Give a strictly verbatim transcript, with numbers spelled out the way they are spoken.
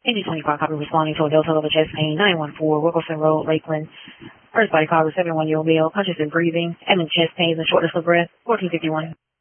N G twenty-five copy responding to a Delta level chest pain, nine one four, Wilkerson Road, Lakeland. First body call, seventy-one year old male, conscious and breathing, having chest pains and shortness of breath, fourteen fifty-one.